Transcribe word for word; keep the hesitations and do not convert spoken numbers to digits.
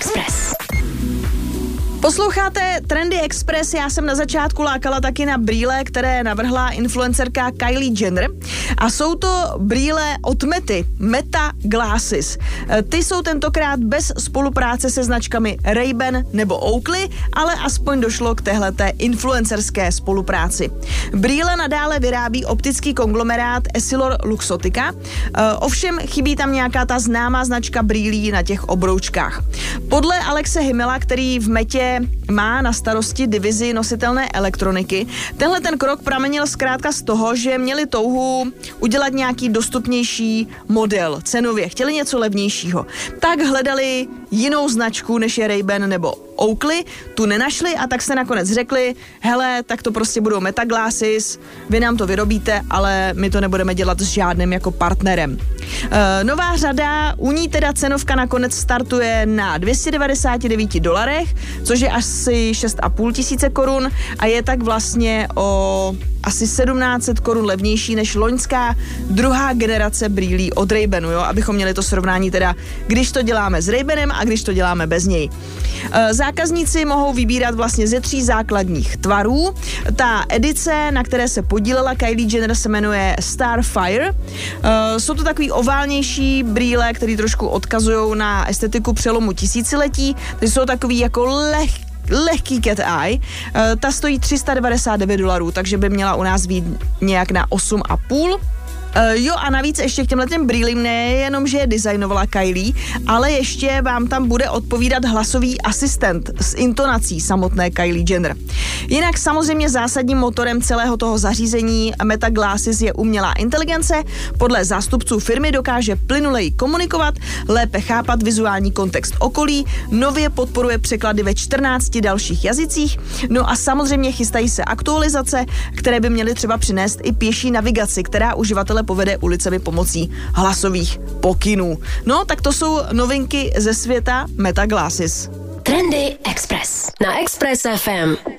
Express. Posloucháte Trendy Express, já jsem na začátku lákala taky na brýle, které navrhla influencerka Kylie Jenner a jsou to brýle od Mety, Meta Glasses. Ty jsou tentokrát bez spolupráce se značkami Ray-Ban nebo Oakley, ale aspoň došlo k téhleté influencerské spolupráci. Brýle nadále vyrábí optický konglomerát EssilorLuxottica, ovšem chybí tam nějaká ta známá značka brýlí na těch obroučkách. Podle Alexe Himmela, který v Metě má na starosti divizi nositelné elektroniky, tenhle ten krok pramenil zkrátka z toho, že měli touhu udělat nějaký dostupnější model cenově, chtěli něco levnějšího. Tak hledali jinou značku, než je Ray-Ban nebo Oakley, tu nenašli a tak se nakonec řekli, hele, tak to prostě budou Meta Glasses, vy nám to vyrobíte, ale my to nebudeme dělat s žádným jako partnerem. E, nová řada, u ní teda cenovka nakonec startuje na dvě stě devadesát devět dolarech, což je asi šest a půl tisíce korun a je tak vlastně o asi sedmnáct set korun levnější než loňská druhá generace brýlí od Ray-Banu, jo, abychom měli to srovnání teda, když to děláme s Ray-Banem a když to děláme bez něj. E, zákazníci mohou vybírat vlastně ze tří základních tvarů. Ta edice, na které se podílela Kylie Jenner, se jmenuje Starfire. E, jsou to takový oválnější brýle, které trošku odkazují na estetiku přelomu tisíciletí, takže jsou takový jako lehký lehký cat eye, e, ta stojí tři sta devadesát devět dolarů, takže by měla u nás být nějak na osm a půl. Uh, jo a navíc ještě k těmhletěm brýlím nejenom, že je designovala Kylie, ale ještě vám tam bude odpovídat hlasový asistent s intonací samotné Kylie Jenner. Jinak samozřejmě zásadním motorem celého toho zařízení Meta Glasses je umělá inteligence. Podle zástupců firmy dokáže plynuleji komunikovat, lépe chápat vizuální kontext okolí, nově podporuje překlady ve čtrnácti dalších jazycích, no a samozřejmě chystají se aktualizace, které by měly třeba přinést i pěší navigaci, která uživatele povede ulicemi pomocí hlasových pokynů. No, tak to jsou novinky ze světa Meta Glasses. Trendy Express na Express F M.